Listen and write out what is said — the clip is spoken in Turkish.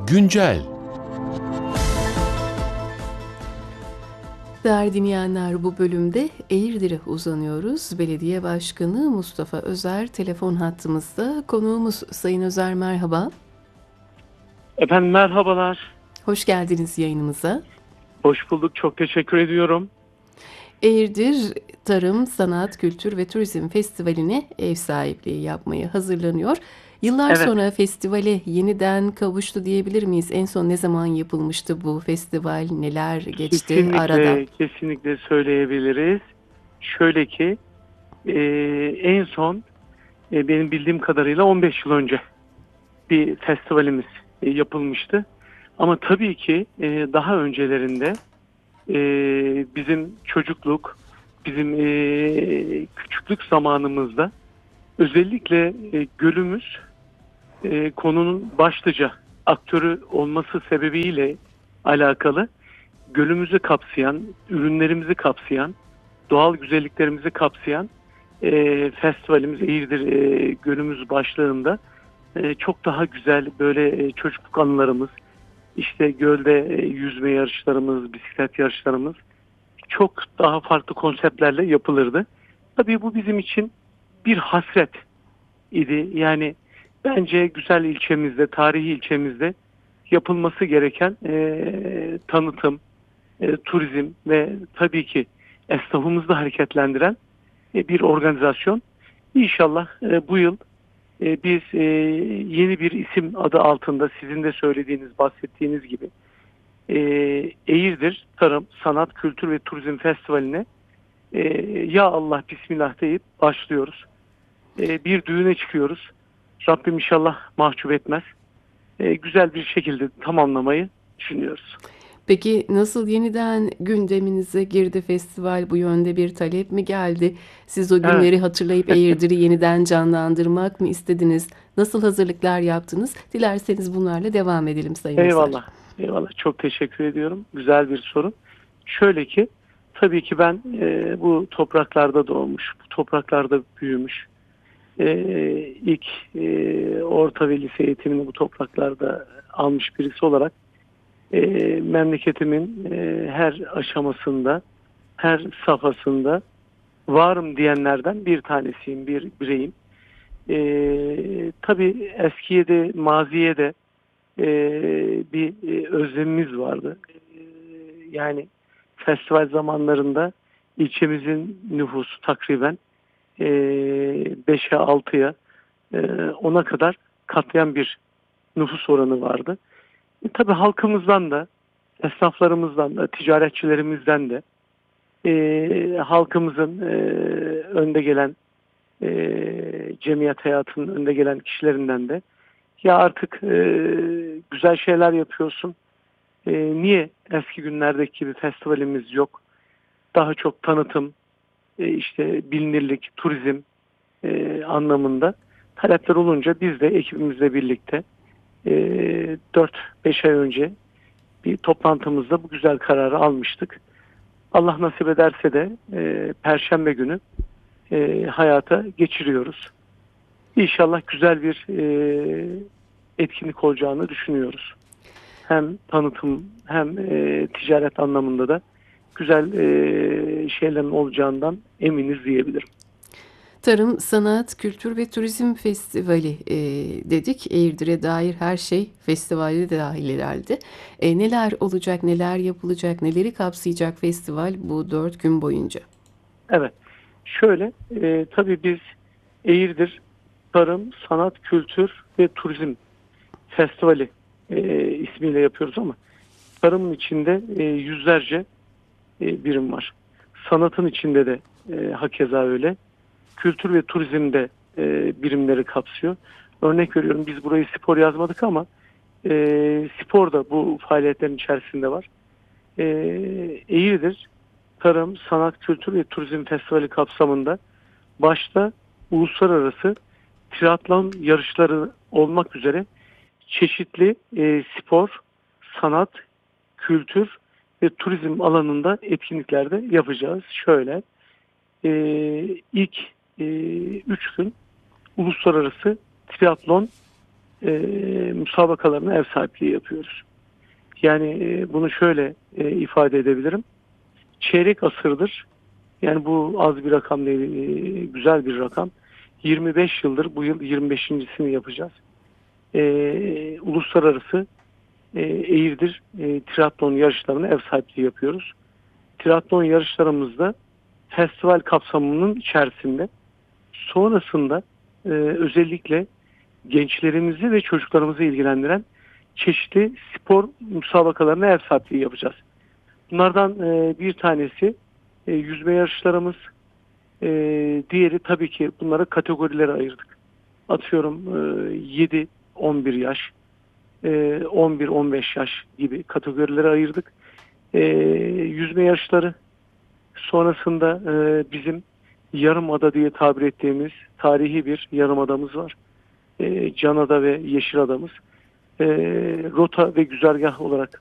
Güncel. Değerli dinleyenler, bu bölümde Eğirdir'e uzanıyoruz. Belediye Başkanı Mustafa Özer telefon hattımızda. Konuğumuz Sayın Özer, merhaba. Efendim merhabalar. Hoş geldiniz yayınımıza. Hoş bulduk. Çok teşekkür ediyorum. Eğirdir Tarım, Sanat, Kültür ve Turizm Festivali'ne ev sahipliği yapmaya hazırlanıyor. Yıllar Evet, sonra festivale yeniden kavuştu diyebilir miyiz? En son ne zaman yapılmıştı bu festival? Neler geçti arada? kesinlikle söyleyebiliriz. Şöyle ki e, en son benim bildiğim kadarıyla 15 yıl önce bir festivalimiz yapılmıştı. Ama tabii ki daha öncelerinde e, bizim çocukluk, bizim küçüklük zamanımızda özellikle gölümüz konunun başlıca aktörü olması sebebiyle alakalı gölümüzü kapsayan, ürünlerimizi kapsayan, doğal güzelliklerimizi kapsayan festivalimiz Eğirdir Gölümüz başlığında çok daha güzel böyle çocukluk anılarımız, işte gölde yüzme yarışlarımız, bisiklet yarışlarımız çok daha farklı konseptlerle yapılırdı. Tabii bu bizim için bir hasret idi. Yani bence güzel ilçemizde, tarihi ilçemizde yapılması gereken tanıtım, turizm ve tabii ki esnafımızı da hareketlendiren bir organizasyon. İnşallah bu yıl biz yeni bir isim adı altında sizin de söylediğiniz, bahsettiğiniz gibi e, Eğirdir Tarım, Sanat, Kültür ve Turizm Festivali'ne ya Allah Bismillah deyip başlıyoruz. Bir düğüne çıkıyoruz. Rabbim inşallah mahcup etmez. Güzel bir şekilde tamamlamayı düşünüyoruz. Peki nasıl yeniden gündeminize girdi festival? Bu yönde bir talep mi geldi? Siz o Evet, günleri hatırlayıp Eğirdir'i yeniden canlandırmak mı istediniz? Nasıl hazırlıklar yaptınız? Dilerseniz bunlarla devam edelim Sayın Özer. eyvallah. Eyvallah. Çok teşekkür ediyorum. Güzel bir soru. Şöyle ki, tabii ki ben bu topraklarda doğmuş, bu topraklarda büyümüş. İlk orta ve lise eğitimini bu topraklarda almış birisi olarak e, memleketimin her aşamasında, her safhasında varım diyenlerden bir tanesiyim, bir bireyim. Tabii eskiye de, maziye de e, bir özlemimiz vardı. Yani festival zamanlarında ilçemizin nüfusu takriben 5'e 6'ya 10'a kadar katlayan bir nüfus oranı vardı. Tabii halkımızdan da, esnaflarımızdan da, ticaretçilerimizden de halkımızın önde gelen cemiyet hayatının önde gelen kişilerinden de ya artık güzel şeyler yapıyorsun. Niye eski günlerdeki gibi festivalimiz yok? Daha çok tanıtım, işte bilinirlik, turizm anlamında talepler olunca biz de ekibimizle birlikte 4-5 ay önce bir toplantımızda bu güzel kararı almıştık. Allah nasip ederse de Perşembe günü hayata geçiriyoruz. İnşallah güzel bir etkinlik olacağını düşünüyoruz. Hem tanıtım hem ticaret anlamında da güzel şeylerin olacağından eminiz diyebilirim. Tarım, Sanat, Kültür ve Turizm Festivali dedik. Eğirdir'e dair her şey festivale de dahil herhalde. Neler olacak, neler yapılacak, neleri kapsayacak festival bu 4 gün boyunca? Evet, şöyle tabii biz Eğirdir Tarım, Sanat, Kültür ve Turizm Festivali ismiyle yapıyoruz ama tarımın içinde yüzlerce birim var. Sanatın içinde de hakeza öyle. Kültür ve turizmde birimleri kapsıyor. Örnek veriyorum biz burayı spor yazmadık ama spor da bu faaliyetlerin içerisinde var. E, Eğridir Tarım, Sanat, Kültür ve Turizm Festivali kapsamında başta uluslararası triatlon yarışları olmak üzere çeşitli spor, sanat, kültür ve turizm alanında etkinliklerde yapacağız. Şöyle ilk 3 gün uluslararası triatlon müsabakalarına ev sahipliği yapıyoruz. Yani bunu şöyle ifade edebilirim. Çeyrek asırdır, yani bu az bir rakam değil, güzel bir rakam. 25 yıldır, bu yıl 25.sini yapacağız. Uluslararası Eğirdir triatlon yarışlarına ev sahipliği yapıyoruz. Triatlon yarışlarımızda festival kapsamının içerisinde, sonrasında özellikle gençlerimizi ve çocuklarımızı ilgilendiren çeşitli spor müsabakalarına ev sahipliği yapacağız. Bunlardan bir tanesi yüzme yarışlarımız, diğeri tabii ki bunları kategorilere ayırdık. Atıyorum 7-11 yaş, 11-15 yaş gibi kategorilere ayırdık. Yüzme yarışları, sonrasında bizim Yarımada diye tabir ettiğimiz tarihi bir yarımadamız var. Canada ve Yeşilada'mız. Rota ve güzergah olarak